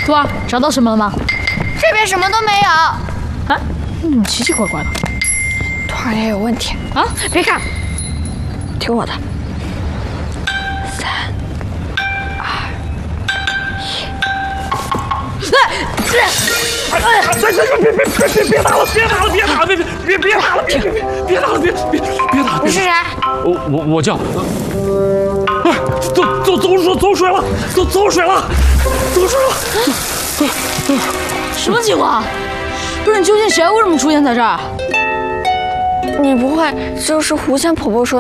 徒儿，找到什么了吗？ 这边什么都没有。 啊，怎么奇奇怪怪的？ 徒儿也有问题啊！别看， 听我的。3、2、1。 别打了！别打了！别打了！别打了！别打了！ 你是谁？ 我叫……走水了！走水了！ 什么情况？不是你究竟谁？为什么出现在这儿？ 你不会就是狐仙婆婆说